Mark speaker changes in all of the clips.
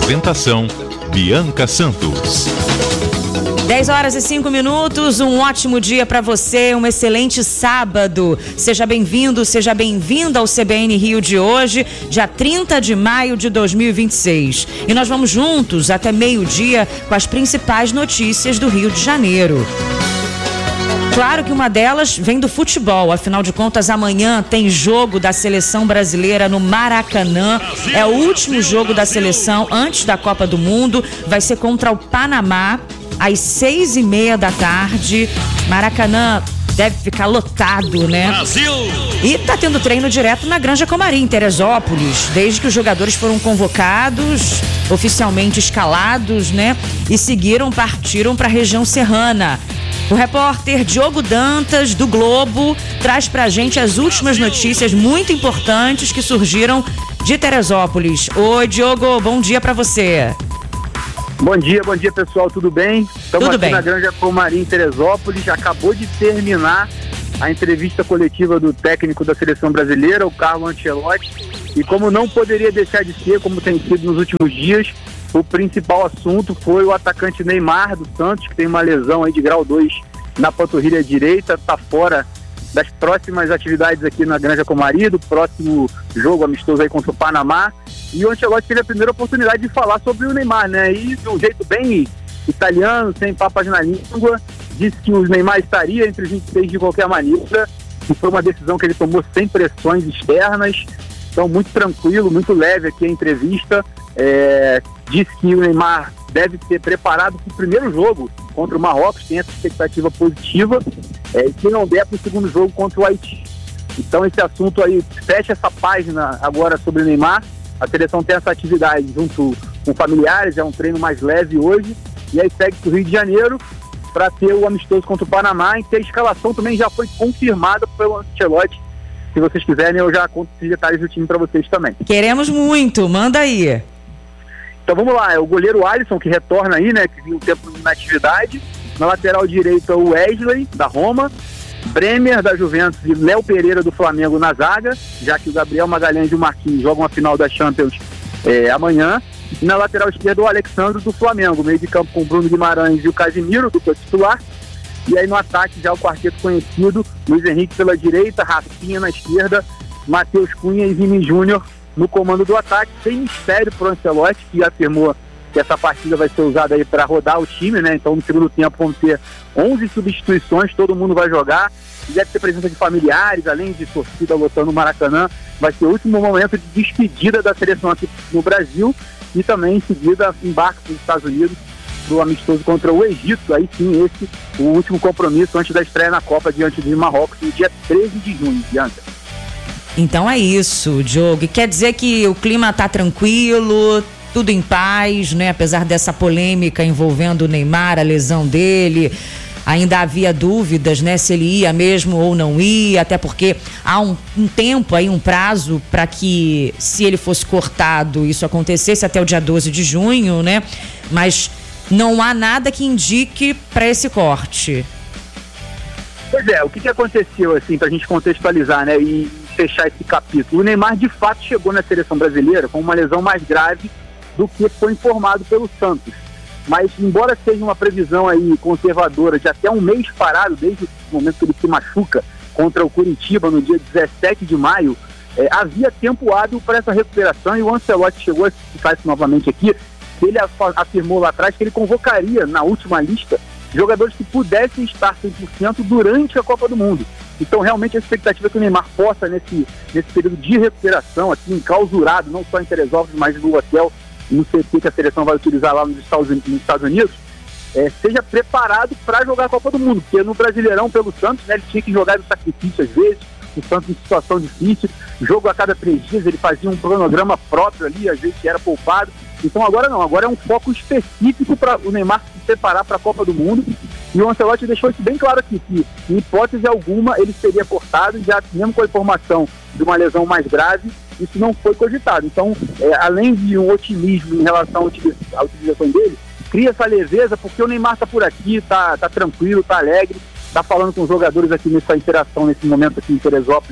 Speaker 1: Apresentação: Bianca Santos.
Speaker 2: 10h05, um ótimo dia para você, um excelente sábado. Seja bem-vindo, seja bem-vinda ao CBN Rio de hoje, dia 30 de maio de 2026. E nós vamos juntos até meio-dia com as principais notícias do Rio de Janeiro. Claro que uma delas vem do futebol, afinal de contas amanhã tem jogo da seleção brasileira no Maracanã, é o último jogo da seleção antes da Copa do Mundo, vai ser contra o Panamá às 6h30 da tarde, Maracanã deve ficar lotado, né? Brasil! E tá tendo treino direto na Granja Comari, em Teresópolis, desde que os jogadores foram convocados, oficialmente escalados, né? E partiram para a região serrana. O repórter Diogo Dantas, do Globo, traz pra gente as últimas notícias muito importantes que surgiram de Teresópolis. Oi, Diogo, bom dia pra você.
Speaker 3: Bom dia pessoal, tudo bem? Estamos aqui na Granja Comari, em Teresópolis. Acabou de terminar a entrevista coletiva do técnico da seleção brasileira, o Carlo Ancelotti. E como não poderia deixar de ser, como tem sido nos últimos dias, o principal assunto foi o atacante Neymar do Santos, que tem uma lesão aí de grau 2 na panturrilha direita, está fora das próximas atividades aqui na Granja Comari, do próximo jogo amistoso aí contra o Panamá. E o Ancelotti teve a primeira oportunidade de falar sobre o Neymar, né? E de um jeito bem italiano, sem papas na língua, disse que o Neymar estaria entre os 26 de qualquer maneira, e foi uma decisão que ele tomou sem pressões externas. Então, muito tranquilo, muito leve aqui a entrevista. Disse que o Neymar deve ser preparado para o primeiro jogo contra o Marrocos, tem essa expectativa positiva, e se não der para o segundo jogo contra o Haiti. Então esse assunto aí fecha essa página agora sobre o Neymar. A seleção tem essa atividade junto com familiares, é um treino mais leve hoje, e aí segue para o Rio de Janeiro para ter o amistoso contra o Panamá, em que a escalação também já foi confirmada pelo Ancelotti. Se vocês quiserem, eu já conto os detalhes do time para vocês também.
Speaker 2: Queremos muito, manda aí.
Speaker 3: Então vamos lá, é o goleiro Alisson que retorna aí, né, que viu um tempo na atividade. Na lateral direita, o Wesley, da Roma, Bremer, da Juventus, e Léo Pereira, do Flamengo, na zaga, já que o Gabriel Magalhães e o Marquinhos jogam a final da Champions amanhã. E na lateral esquerda, o Alexandre, do Flamengo, meio de campo com o Bruno Guimarães e o Casimiro, do titular. E aí no ataque já o quarteto conhecido, Luiz Henrique pela direita, Rafinha na esquerda, Matheus Cunha e Vini Júnior no comando do ataque. Sem mistério pro Ancelotti, que afirmou que essa partida vai ser usada aí para rodar o time, né? Então no segundo tempo vão ter 11 substituições, todo mundo vai jogar, e deve ter presença de familiares, além de torcida lotando o Maracanã. Vai ser o último momento de despedida da seleção aqui no Brasil, e também em seguida embarque para os Estados Unidos do amistoso contra o Egito. Aí sim, esse o último compromisso antes da estreia na Copa diante de Marrocos, no dia 13 de junho, Bianca.
Speaker 2: Então é isso, Diogo. E quer dizer que o clima tá tranquilo, tudo em paz, né? Apesar dessa polêmica envolvendo o Neymar, a lesão dele, ainda havia dúvidas, né? Se ele ia mesmo ou não ia, até porque há um tempo aí, um prazo para que, se ele fosse cortado, isso acontecesse até o dia 12 de junho, né? Mas não há nada que indique para esse corte.
Speaker 3: Pois é, o que aconteceu, assim, pra gente contextualizar, né, e fechar esse capítulo? O Neymar, de fato, chegou na seleção brasileira com uma lesão mais grave do que foi informado pelo Santos. Mas, embora seja uma previsão aí conservadora de até um mês parado, desde o momento que ele se machuca contra o Curitiba, no dia 17 de maio, havia tempo hábil para essa recuperação, e o Ancelotti chegou a explicar isso novamente aqui. Ele afirmou lá atrás que ele convocaria na última lista jogadores que pudessem estar 100% durante a Copa do Mundo. Então, realmente, a expectativa é que o Neymar possa, nesse período de recuperação, aqui enclausurado, não só em Teresópolis, mas no hotel, no CT que a seleção vai utilizar lá nos Estados Unidos, seja preparado para jogar a Copa do Mundo. Porque no Brasileirão, pelo Santos, né, ele tinha que jogar no sacrifício às vezes, o Santos em situação difícil, jogo a cada 3 dias, ele fazia um cronograma próprio ali, às vezes que era poupado. Então agora não, agora é um foco específico para o Neymar se preparar para a Copa do Mundo, e o Ancelotti deixou isso bem claro aqui, que em hipótese alguma ele seria cortado, já mesmo com a informação de uma lesão mais grave, isso não foi cogitado. Então, além de um otimismo em relação à utilização dele, cria essa leveza, porque o Neymar está por aqui, está tranquilo, está alegre, está falando com os jogadores aqui nessa interação, nesse momento aqui em Teresópolis,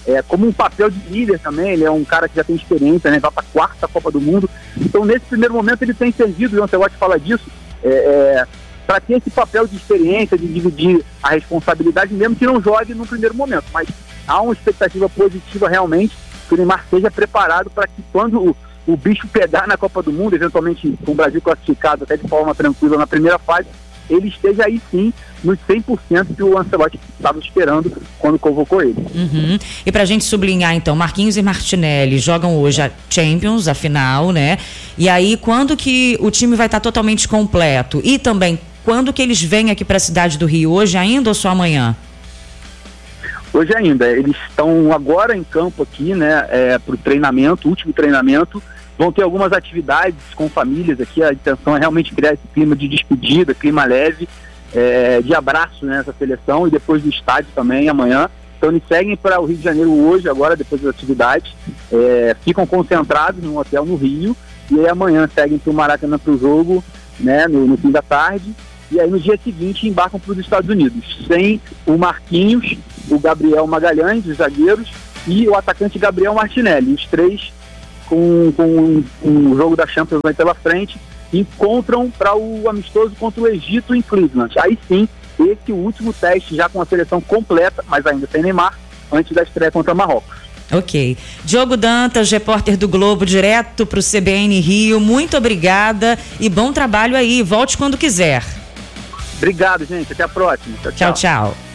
Speaker 3: como um papel de líder também. Ele é um cara que já tem experiência, né? Vai para a 4ª Copa do Mundo. Então, nesse primeiro momento, ele tem servido, o Ancelotti fala disso, para ter esse papel de experiência, de dividir a responsabilidade, mesmo que não jogue no primeiro momento. Mas há uma expectativa positiva realmente que o Neymar seja preparado para que quando o bicho pegar na Copa do Mundo, eventualmente com o Brasil classificado até de forma tranquila na primeira fase, ele esteja aí sim nos 100% que o Ancelotti estava esperando quando convocou ele.
Speaker 2: E pra gente sublinhar então, Marquinhos e Martinelli jogam hoje a Champions, a final, né? E aí quando que o time vai estar totalmente completo? E também quando que eles vêm aqui para a cidade do Rio? Hoje ainda ou só amanhã?
Speaker 3: Hoje ainda. Eles estão agora em campo aqui, né, para o treinamento, último treinamento. Vão ter algumas atividades com famílias aqui. A intenção é realmente criar esse clima de despedida, clima leve, de abraço nessa seleção, e depois do estádio também amanhã. Então eles seguem para o Rio de Janeiro hoje, agora depois das atividades, ficam concentrados num hotel no Rio, e aí amanhã seguem para o Maracanã para o jogo, né, no fim da tarde, e aí no dia seguinte embarcam para os Estados Unidos, sem o Marquinhos, o Gabriel Magalhães, os zagueiros, e o atacante Gabriel Martinelli. Os três, com o jogo da Champions aí pela frente, encontram para o amistoso contra o Egito em Cleveland. Aí sim, esse último teste já com a seleção completa, mas ainda sem Neymar, antes da estreia contra Marrocos.
Speaker 2: Ok. Diogo Dantas, repórter do Globo, direto para o CBN Rio. Muito obrigada e bom trabalho aí. Volte quando quiser.
Speaker 3: Obrigado, gente. Até a próxima.
Speaker 2: Tchau, tchau.